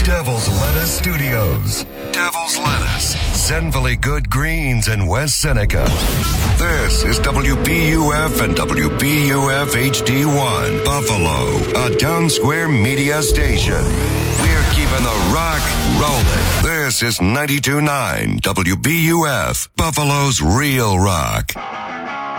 Devil's Lettuce Studios. Devil's Lettuce. Zenville Good Greens in West Seneca. This is WPUF and WPUF HD1 Buffalo, a Town Square media station. We're keeping the rock rolling. This is 92.9 WPUF, Buffalo's Real Rock.